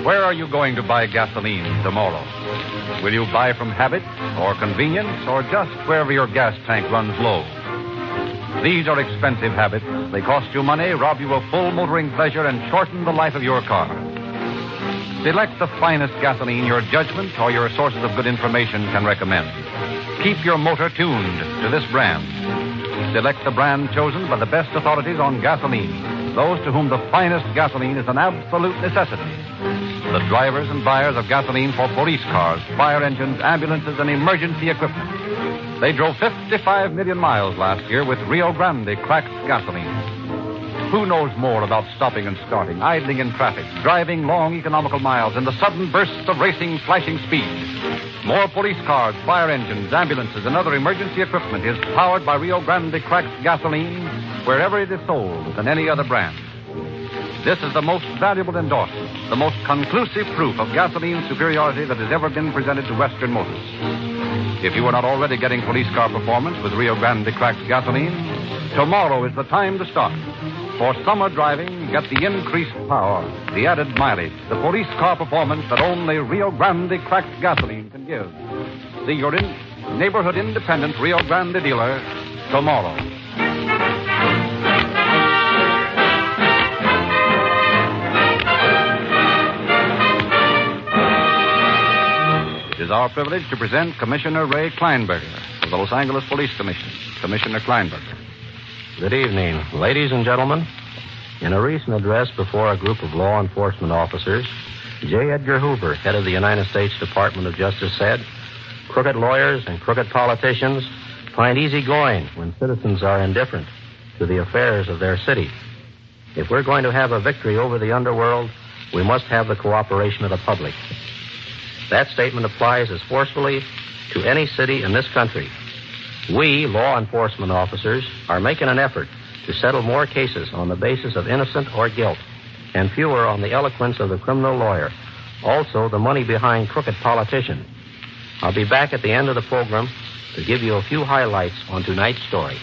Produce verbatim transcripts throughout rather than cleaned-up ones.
Where are you going to buy gasoline tomorrow? Will you buy from habit or convenience or just wherever your gas tank runs low? These are expensive habits. They cost you money, rob you of full motoring pleasure, and shorten the life of your car. Select the finest gasoline your judgment or your sources of good information can recommend. Keep your motor tuned to this brand. Select the brand chosen by the best authorities on gasoline, those to whom the finest gasoline is an absolute necessity. The drivers and buyers of gasoline for police cars, fire engines, ambulances, and emergency equipment. They drove fifty-five million miles last year with Rio Grande cracked gasoline. Who knows more about stopping and starting, idling in traffic, driving long economical miles, and the sudden bursts of racing, flashing speed? More police cars, fire engines, ambulances, and other emergency equipment is powered by Rio Grande cracked gasoline wherever it is sold than any other brand. This is the most valuable endorsement, the most conclusive proof of gasoline superiority that has ever been presented to Western Motors. If you are not already getting police car performance with Rio Grande cracked gasoline, tomorrow is the time to start. For summer driving, get the increased power, the added mileage, the police car performance that only Rio Grande cracked gasoline can give. See your in- neighborhood independent Rio Grande dealer tomorrow. It is our privilege to present Commissioner Ray Kleinberger of the Los Angeles Police Commission. Commissioner Kleinberger. Good evening, ladies and gentlemen. In a recent address before a group of law enforcement officers, J. Edgar Hoover, head of the United States Department of Justice, said, "Crooked lawyers and crooked politicians find easy going when citizens are indifferent to the affairs of their city. If we're going to have a victory over the underworld, we must have the cooperation of the public." That statement applies as forcefully to any city in this country. We, law enforcement officers, are making an effort to settle more cases on the basis of innocent or guilt, and fewer on the eloquence of the criminal lawyer, also the money behind crooked politicians. I'll be back at the end of the program to give you a few highlights on tonight's story.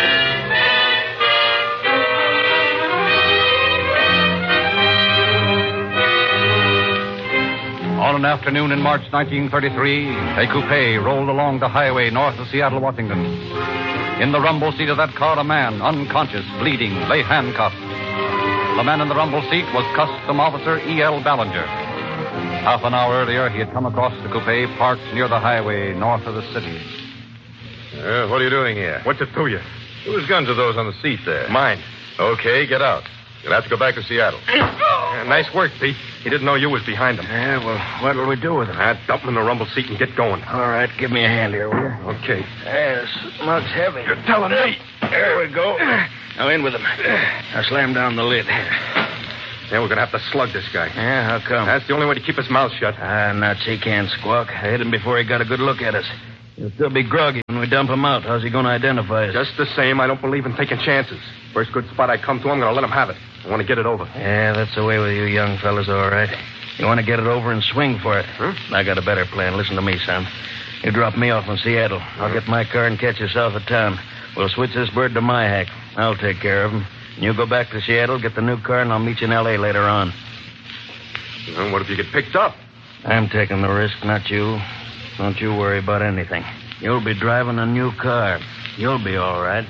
On an afternoon in March nineteen thirty-three, a coupe rolled along the highway north of Seattle, Washington. In the rumble seat of that car, a man, unconscious, bleeding, lay handcuffed. The man in the rumble seat was Custom Officer E L. Ballinger. Half an hour earlier, he had come across the coupe parked near the highway north of the city. Uh, what are you doing here? What's it to you? Whose guns are those on the seat there? Mine. Okay, get out. You'll have to go back to Seattle. Yeah, nice work, Pete. He didn't know you was behind him. Yeah, well, what'll we do with him? Ah, dump him in the rumble seat and get going. All right, give me a hand here, will you? Okay. Yeah, this mug's heavy. You're telling me. There we go. Now in with him. Now slam down the lid. Yeah, we're going to have to slug this guy. Yeah, how come? That's the only way to keep his mouth shut. Ah, nuts, he can't squawk. I hit him before he got a good look at us. He'll still be groggy when we dump him out. How's he going to identify us? Just the same, I don't believe in taking chances. First good spot I come to, I'm going to let him have it. I want to get it over. Yeah, that's the way with you young fellas, all right. You want to get it over and swing for it. Huh? I got a better plan. Listen to me, son. You drop me off in Seattle. I'll get my car and catch you south of town. We'll switch this bird to my hack. I'll take care of him. You go back to Seattle, get the new car, and I'll meet you in L A later on. Well, what if you get picked up? I'm taking the risk, not you. Don't you worry about anything. You'll be driving a new car. You'll be all right.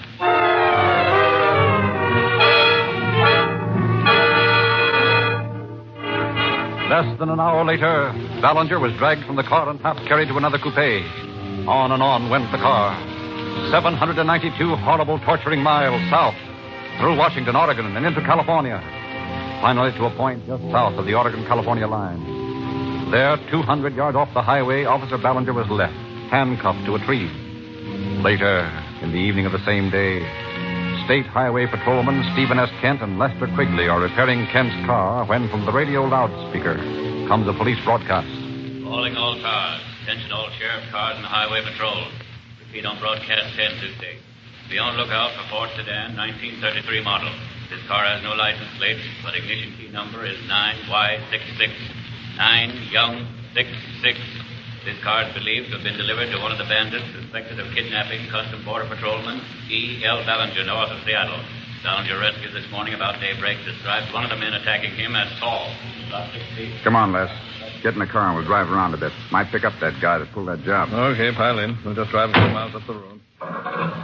Less than an hour later, Ballinger was dragged from the car and half carried to another coupe. On and on went the car. seven hundred ninety-two horrible, torturing miles south, through Washington, Oregon, and into California. Finally to a point just south of the Oregon-California line. There, two hundred yards off the highway, Officer Ballinger was left, handcuffed to a tree. Later, in the evening of the same day, State Highway Patrolman Stephen S. Kent and Lester Quigley are repairing Kent's car when from the radio loudspeaker comes a police broadcast. Calling all cars. Attention all sheriff cars and highway patrol. Repeat on broadcast ten Tuesday. Be on lookout for Ford sedan, nineteen thirty-three model. This car has no license plate, but ignition key number is nine Y six six. nine Young six six. This car is believed to have been delivered to one of the bandits suspected of kidnapping Custom Border Patrolman E L. Ballinger north of Seattle. Ballinger rescued this morning about daybreak describes one of the men attacking him as tall. About six feet. Come on, Les. Get in the car and we'll drive around a bit. Might pick up that guy that pulled that job. Okay, pile in. We'll just drive a few miles up the road.